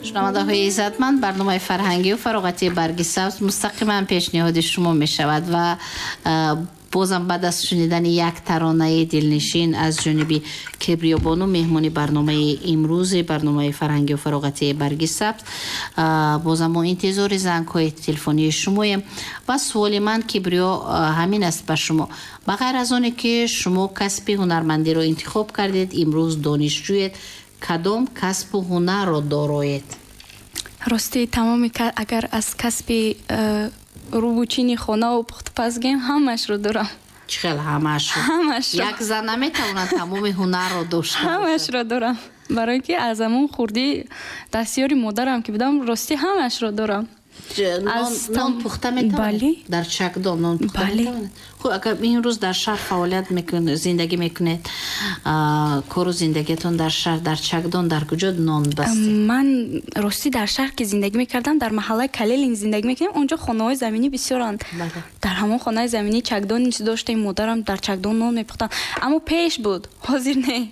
шунавандаҳои иззатманд, барномаи фарҳангию фароғати барги сабз мустақиман пешниҳоди шумо мешавад ва бозам баъд аз шунидани як таронаи дилнишин аз ҷониби Кибриёбону меҳмони барномаи имрӯзи барномаи фарҳангию фароғати барги сабз, бозам мо интизори зангҳои телефонии шумоем ва суоли ман Кибриё ҳамин аст ба шумо. ба ғайр аз оне ки шумо касби ҳунармандиро интихоб кардед, имрӯз донишҷӯед, кадом касбу ҳунарро дороед? рости тамоми агар аз касби рӯбучини хонаву пухтупаз гем ҳамашро дорам. чӣ хел ҳамашро? Як зан наметавонад тамоми ҳунарро дошта бошад. ҳамашро дорам, барои ки аз ҳамон хурдӣ дастёри модарам ки будам, рости ҳамашро дорам. нон пухта метавонед? дар чакдон нон пухта метавонед? хуб, агар имрӯз дар шаҳр фаъолият мекунед, зиндагӣ мекунед, кору зиндагиятон дар шаҳр, дар чакдон дар куҷо нон бастед? ман рости дар шаҳр ки зиндагӣ мекардам, дар маҳаллаи Калелин зиндагӣ мекардам, онҷо хонаҳои заминӣ бисёранд. дар ҳамон хонаи заминӣ чакдони чиз доштем, модарам дар чакдон нон мепухтам, аммо пеш буд, ҳозир не.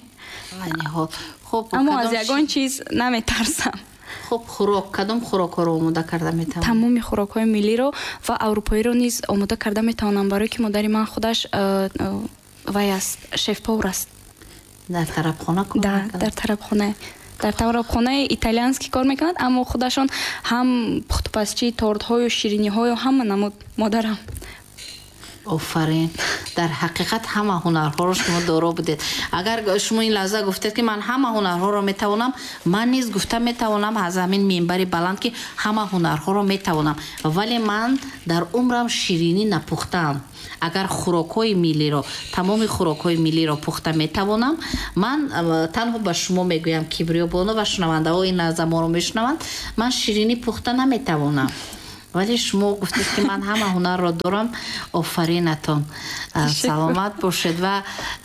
аммо аз ягон чиз наметарсам. хуб, хӯрок, кадом хӯрокҳоро омода карда метавонам? тамоми хӯрокҳои миллиро ва аврупоиро низ омода карда метавонам, барое ки модари ман худаш вай аст, шеф-повар аст. дар тарабхона кор мекунад? дар тарабхона, дар тарабхонаи италианский кор мекунад, аммо худашон ҳам пухтупазчи тортҳою шириниҳою ҳама намуд модарам. офарин, дар ҳақиқат ҳама ҳунарҳоро шумо доро будед. агар шумо ин лаҳза гуфтед ки ман ҳама ҳунарҳоро метавонам, ман низ гуфта метавонам аз ҳамин минбари баланд ки ҳама ҳунарҳоро метавонам, вале ман дар умрам ширинӣ напухтаам. агар хӯрокҳои миллиро, тамоми хӯрокҳои миллиро пухта метавонам, ман танҳо ба шумо мегӯям, Кибриёбону ва шунавандаҳо ин лаҳза моро мешунаванд, ман ширинӣ пухта наметавонам. вале шумо гуфтед ки ман ҳама ҳунарро дорам. офаринатон, саломат бошед. ва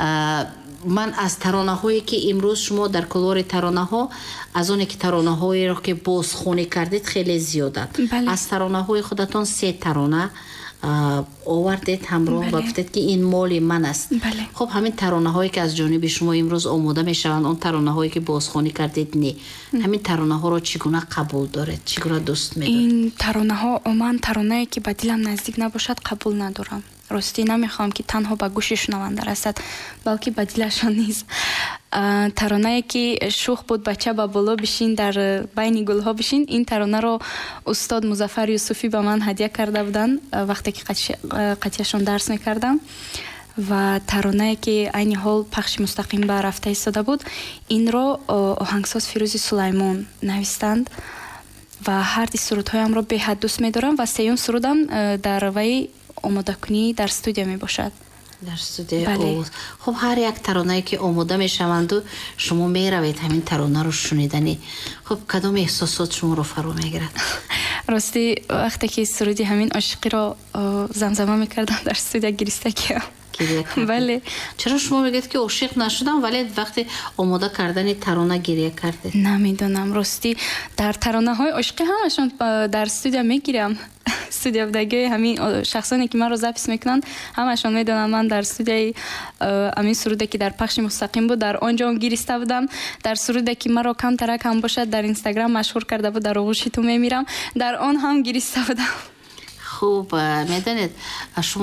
ман аз таронаҳое ки имрӯз шумо дар кулори таронаҳо, аз оне ки таронаҳоеро ки бозхонӣ кардед хеле зиёдат. аз таронаҳои худатон 3 тарона овардед ҳамроҳ ва гуфтед ки ин моли ман аст. хуб, ҳамин таронаҳое ки аз ҷониби шумо имрӯз омода мешаванд, он таронаҳое ки бозхонӣ кардед, не, ҳамин таронаҳоро чӣ гуна қабул доред, чӣ гуна дӯст медоред? ин таронаҳо ман таронае ки ба дилам наздик набошад қабул надорам. рости намехоҳам ки танҳо ба гӯши шунаванда расад, балки ба дилашон низ. таронае ки шух буд, бача ба боло бишин, дар байни гулҳо бишин, ин таронаро устод Музаффар Юсуфӣ ба ман ҳадия карда буданд вақте ки қатъияшон дарс мекардам. ва таронае ки айни ҳол пахши мустақим ба рафта истода буд, инро оҳангсоз Фирӯзи Сулаймон навистанд ва ҳарди сурудҳоямро беҳад дӯст медорам ва сеюм сурудам дар вай омодакунӣ дар студия мебошад. дар студия овоз. хуб, ҳар як таронае ки омода мешаванду шумо меравед ҳамин таронаро шуниданӣ, хуб, кадом эҳсосот шуморо фаро мегирад? рости вақте ки суруди ҳамин ошиқиро замзама мекардам дар студия гириста киям. бале. чаро шумо мегӯед ки ошиқ нашудам, вале вақте омода кардани тарона гирия кардед? намедонам, рости дар таронаҳои ошиқӣ ҳамашон дар студия мегирам. студия будагии ҳамин шахсоне ки маро запис мекунанд ҳамашон медонам ман дар студияи ҳамин суруде ки дар пахши мустақим буд, дар он ҷо гириста будам. дар суруде ки маро камтарак ҳам бошад дар инстаграм машҳур карда буд, дар оғӯши ту мемирам, дар он ҳам гириста будам. хуб, медонед шумо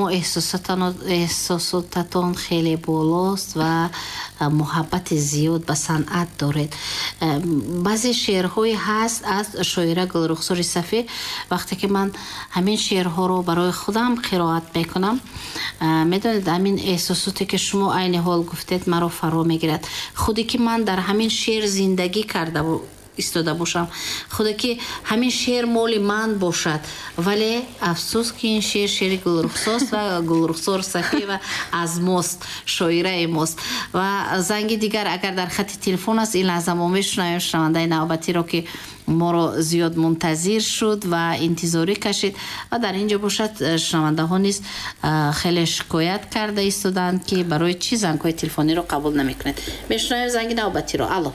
эҳсосотатон хеле болост ва муҳаббати зиёд ба санъат доред. баъзе шеърҳое ҳаст аз шоира Гулрухсори Сафӣ. вақте ки ман ҳамин шеърҳоро барои худам қироат мекунам, медонед ҳамин эҳсосоте ки шумо айни ҳол гуфтед маро фаро мегирад. худе ки ман дар ҳамин шеър зиндагӣ карда истода бошам, худе ки ҳамин шеър моли ман бошад, вале афсӯс ки ин шеър шеъри Гулрухсост ва Гулрухсор Сафиева аз мост, шоираи мост. ва занги дигар агар дар хати телефон аст, ин лаҳза мо мешунавем шунавандаи навбатиро ки моро зиёд мунтазир шуд ва интизорӣ кашид. ва дар ин ҷо бошад шунавандаҳо низ хеле шикоят карда истоданд ки барои чӣ зангҳои телефониро қабул намекунед. мешунавем занги навбатиро. алло.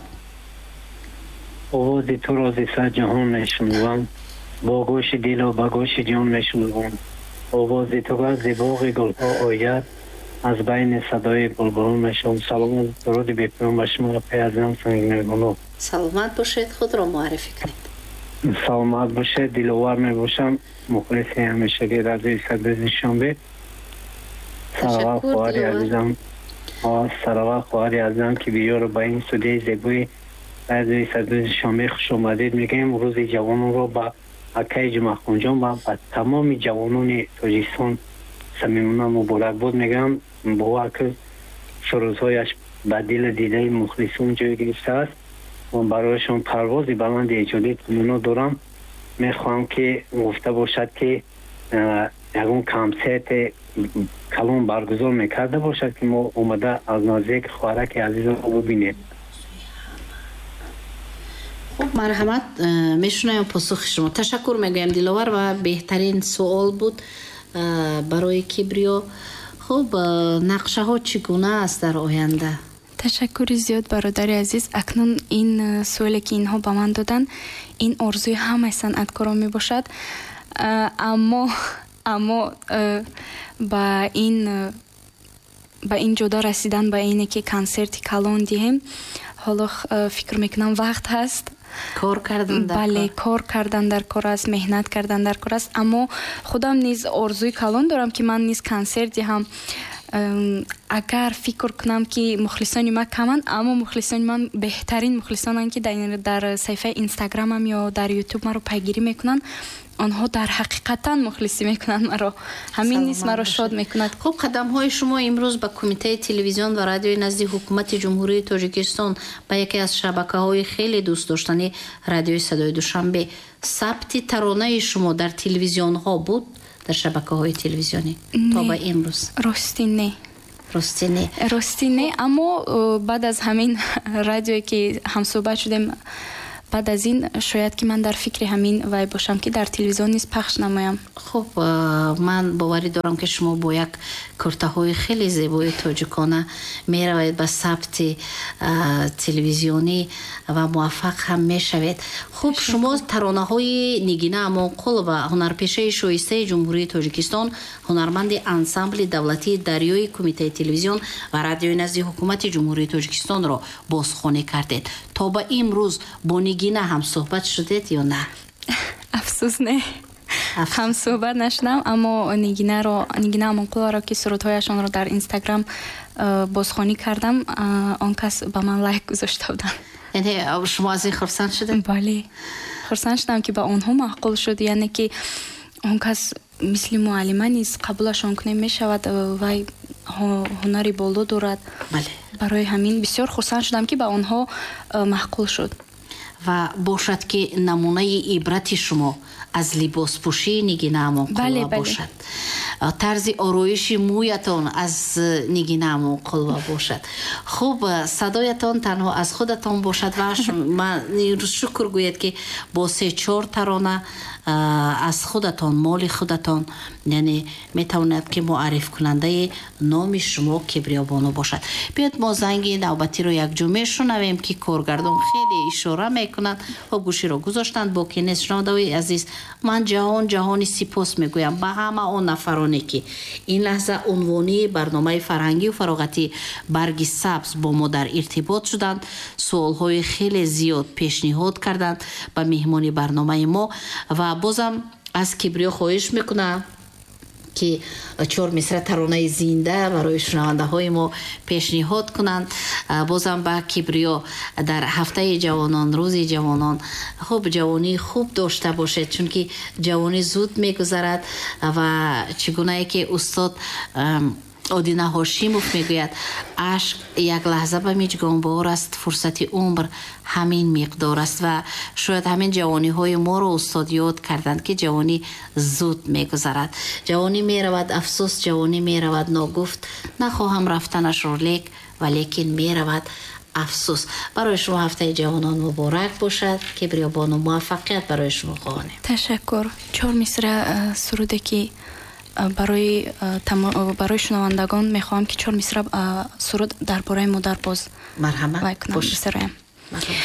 овози туро зи сар ҷаҳон мешунавам, бо гӯши дилу ба гӯши ҷон мешунавам. овози ту зи боғи гулҳо ояд, аз байни садои булбулон мешунавам. саломат, дуруди бепоён ба шумо паязам Сангинагуло. саломат бошед, худро муаррифӣ кунед. саломат бошед. Диловар мебошам. мухлиси ҳамешагӣ радиои Садбези Душанбе. Сарават хоҳари азизам. Сарават хоҳари азизам ки биёро ба ин студияи зебои радиои Садбези Душанбе хушомадед мегӯем. рӯзи ҷавононро ба акаи Ҷумъахонҷон ва ба тамоми ҷавонони Тоҷикистон самимона муборакбод мегӯям. бовар ки сурӯзҳояш ба дили дидаи мухлисон ҷой гирифтааст. من برایشان پرواز بلند ایجادی کنونو دارم. میخواهم که گفته باشد که یکون کامسیت کلون برگزار میکرده باشد که ما اومده از نزدیک خوارک عزیز رو ببینیم. خب مرحمت میشونم پاسخ شما. تشکر میگویم دلوار و بهترین سوال بود برای کبریو. خب نقشه ها چگونه است در آینده؟ ташаккури зиёд бародари азиз. акнун ин суоле ки инҳо ба ман доданд ин орзуи ҳамаи санъаткорон мебошад. аммо ба ин ҷода расидан ба ине ки консерти калон диҳем ҳоло фикр мекунам вақт ҳаст. кор кардан дар кор аст, меҳнат кардан дар кор аст. аммо худам низ орзуи калон дорам ки ман низ консерт диҳам. агар фикр кунам ки мухлисони ман каманд, аммо мухлисони ман беҳтарин мухлисонанд ки дар саҳифаи инстаграмам ё дар ютуб маро пайгирӣ мекунанд, онҳо дар ҳақиқатан мухлисӣ мекунанд маро. ҳамин низ маро шод мекунад. хуб, қадамҳои шумо имрӯз ба кумитаи телевизион ва радиои назди ҳукумати ҷумҳурии Тоҷикистон ба яке аз шабакаҳои хеле дӯстдоштании радиои Садои Душанбе сабти таронаи шумо дар телевизионҳо буд? дар шабакаҳои телевизионӣ то ба имрӯз? рости не. аммо баъд аз ҳамин радиое ки ҳамсӯҳбат шудем, баъд аз ин шояд ки ман дар фикри ҳамин вай бошам ки дар телевизион низ пахш намоям. хуб, ман боварӣ дорам ки шумо бо як куртаҳои хеле зебои тоҷикона меравед ба сабти телевизионӣ ва муваффақ ҳам мешавед. хуб, шумо таронаҳои Нигина Амонқулова, ҳунарпешаи шоистаи ҷумҳурии Тоҷикистон, ҳунарманди ансамбли давлатии дарёи кумитаи телевизион ва радиои назди ҳукумати ҷумҳурии Тоҷикистонро бозхонӣ кардед. то ба имрӯз бо Нигина ҳам суҳбат шудед ё на? афсӯс не, ҳам суҳбат нашудам. аммо Нигина Амонқуловаро ки сурудҳояшонро дар инстаграм бозхонӣ кардам, он кас ба ман лайк гузошта буданд. яъне шумо аз ин хурсанд шудед? бале, хурсанд шудам ки ба онҳо маъқул шуд. яъне ки он кас мисли муаллима низ қабулашон кунем мешавад, вай ҳунари боло дорад. барои ҳамин бисёр хурсанд шудам ки ба онҳо маъқул шуд. ва бошад ки намунаи ибрати шумо аз либоспӯшии Нигина Амонқулова бошад, тарзи ороиши мӯятон аз Нигина Амонқулова бошад. хуб, садоятон танҳо аз худатон бошад ва ман шукр гӯед ки бо 3-4 тарона аз худатон, моли худатон, яъне метавонад ки муаррифкунандаи номи шумо Кибриёбону бошад. биёд мо занги навбатиро якҷо мешунавем ки коргардон хеле ишора мекунанд. хуб, гӯширо гузоштанд. бо ки нест шунавандаҳои азиз, ман ҷаҳони сипос мегӯям ба ҳама он нафароне ки ин лаҳза унвонии барномаи фарҳангию фароғатии барги сабз бо мо дар иртибот шуданд, суолҳои хеле зиёд пешниҳод карданд ба меҳмони барномаи мо. ва бозам аз Кибриё хоҳиш мекунам ки 4 мисра таронаи зинда барои шунавандаҳои мо пешниҳод кунанд. бозам ба Кибриё дар ҳафтаи ҷавонон, рӯзи ҷавонон, хуб ҷавонии хуб дошта бошед, чунки ҷавонӣ зуд мегузарад ва чӣ гунае ки устод Одина Ҳошимов мегӯяд, ашк як лаҳза ба миҷгонбор аст, фурсати умр ҳамин миқдор аст. ва шояд ҳамин ҷавониҳои моро устод ёд карданд ки ҷавонӣ зуд мегузарад. ҷавонӣ меравад, афсӯс, ҷавонӣ меравад ногуфт. нахоҳам рафтанашро валекин меравад, афсӯс. барои шумо ҳафтаи ҷавонон муборак бошад. Кибриёбону муваффақият барои шумо хоҳонем. ташаккур. 4 мисра суруде ки барои шунавандагон мехоҳам ки 4 мисра суруд дар бораи модар боз марҳамат бошед.